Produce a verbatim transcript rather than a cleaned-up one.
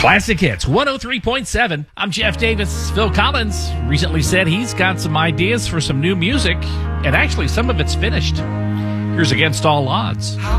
Classic Hits, one oh three point seven. I'm Jeff Davis. Phil Collins recently said he's got some ideas for some new music, and actually some of it's finished. Here's Against All Odds.